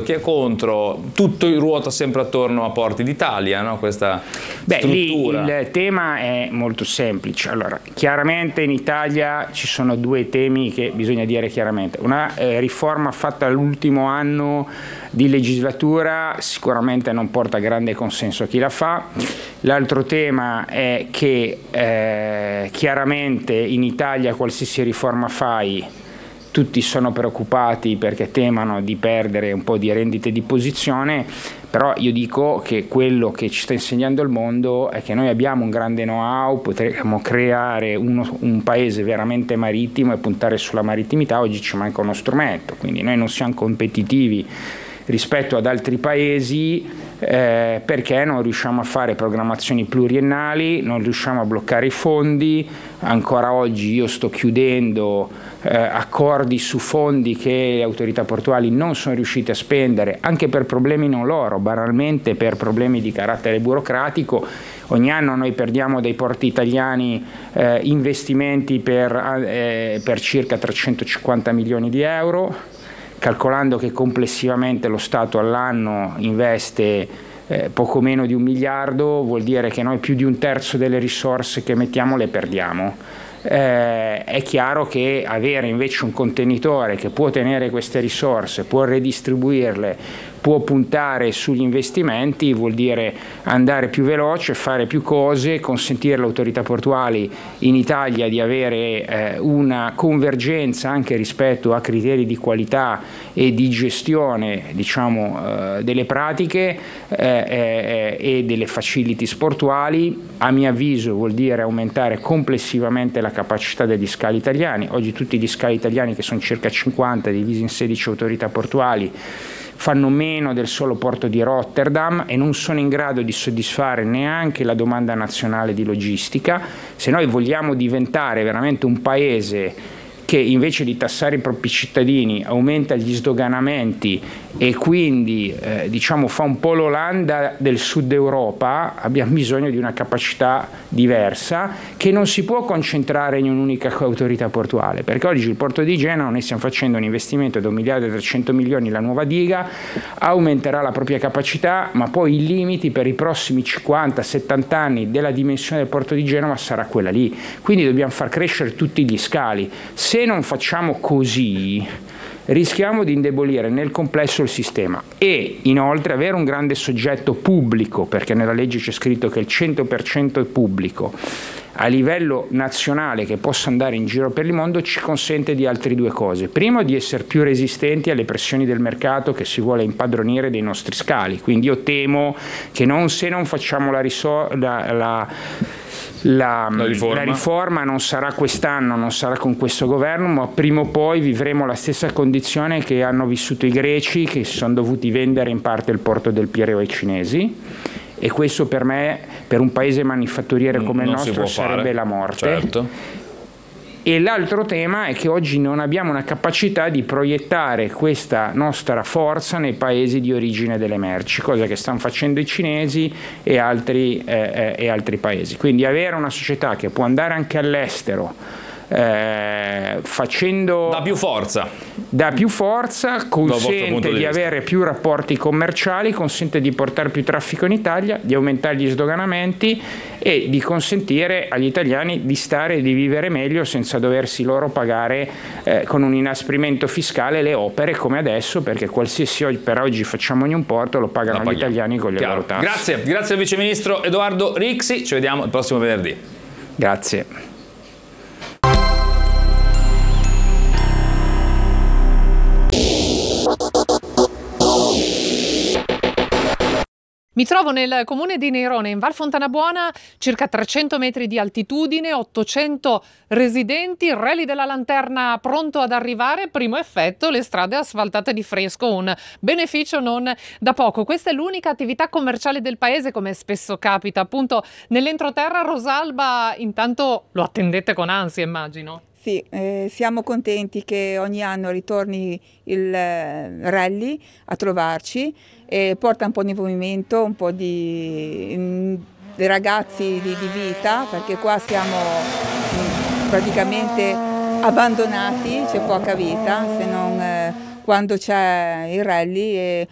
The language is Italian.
chi è contro, tutto ruota sempre attorno a Porti d'Italia, no? Questa struttura. Lì il tema è molto semplice. Allora, chiaramente in Italia ci sono due temi che bisogna dire chiaramente. Una riforma fatta l'ultimo anno di legislatura sicuramente non porta grande consenso a chi la fa. L'altro tema è che chiaramente in Italia qualsiasi riforma fai, tutti sono preoccupati perché temano di perdere un po' di rendite di posizione, però io dico che quello che ci sta insegnando il mondo è che noi abbiamo un grande know-how, potremmo creare un paese veramente marittimo e puntare sulla marittimità. Oggi ci manca uno strumento, quindi noi non siamo competitivi rispetto ad altri paesi perché non riusciamo a fare programmazioni pluriennali, non riusciamo a bloccare i fondi. Ancora oggi io sto chiudendo accordi su fondi che le autorità portuali non sono riuscite a spendere, anche per problemi non loro, banalmente per problemi di carattere burocratico. Ogni anno noi perdiamo dai porti italiani investimenti per circa 350 milioni di euro, calcolando che complessivamente lo Stato all'anno investe poco meno di 1 miliardo, vuol dire che noi più di 1/3 delle risorse che mettiamo le perdiamo. È chiaro che avere invece un contenitore che può tenere queste risorse, può redistribuirle, può puntare sugli investimenti, vuol dire andare più veloce, fare più cose, consentire alle autorità portuali in Italia di avere una convergenza anche rispetto a criteri di qualità e di gestione, diciamo, delle pratiche e delle facilities portuali. A mio avviso vuol dire aumentare complessivamente la capacità degli scali italiani. Oggi tutti gli scali italiani, che sono circa 50, divisi in 16 autorità portuali, fanno meno del solo porto di Rotterdam e non sono in grado di soddisfare neanche la domanda nazionale di logistica. Se noi vogliamo diventare veramente un paese che invece di tassare i propri cittadini aumenta gli sdoganamenti e quindi diciamo fa un po' l'Olanda del sud Europa, abbiamo bisogno di una capacità diversa che non si può concentrare in un'unica autorità portuale, perché oggi il porto di Genova, noi stiamo facendo un investimento da 1 miliardo e 300 milioni, la nuova diga aumenterà la propria capacità, ma poi i limiti per i prossimi 50-70 anni della dimensione del porto di Genova sarà quella lì, quindi dobbiamo far crescere tutti gli scali. Se non facciamo così rischiamo di indebolire nel complesso il sistema e inoltre avere un grande soggetto pubblico, perché nella legge c'è scritto che il 100% è pubblico, a livello nazionale, che possa andare in giro per il mondo, ci consente di altre due cose. Primo, di essere più resistenti alle pressioni del mercato che si vuole impadronire dei nostri scali, quindi io temo che se non facciamo la riforma non sarà quest'anno, non sarà con questo governo, ma prima o poi vivremo la stessa condizione che hanno vissuto i greci, che si sono dovuti vendere in parte il porto del Pireo ai cinesi, e questo per me, per un paese manifatturiere come il nostro, sarebbe la morte. Certo. E l'altro tema è che oggi non abbiamo una capacità di proiettare questa nostra forza nei paesi di origine delle merci, cosa che stanno facendo i cinesi e altri paesi. Quindi avere una società che può andare anche all'estero facendo dà più forza, consente di avere più rapporti commerciali, consente di portare più traffico in Italia, di aumentare gli sdoganamenti e di consentire agli italiani di stare e di vivere meglio senza doversi loro pagare con un inasprimento fiscale le opere come adesso, perché qualsiasi per oggi facciamo in un porto lo pagano gli italiani con le loro tasse. Grazie al Vice Ministro Edoardo Rixi, ci vediamo il prossimo venerdì. Grazie. Mi trovo nel comune di Neirone, in Val Fontanabuona, circa 300 metri di altitudine, 800 residenti, il rally della lanterna pronto ad arrivare, primo effetto, le strade asfaltate di fresco, un beneficio non da poco. Questa è l'unica attività commerciale del paese, come spesso capita, appunto nell'entroterra. Rosalba, intanto lo attendete con ansia, immagino. Sì, siamo contenti che ogni anno ritorni il rally a trovarci e porta un po' di movimento, un po' di ragazzi di vita, perché qua siamo praticamente abbandonati, c'è poca vita, se non quando c'è il rally, e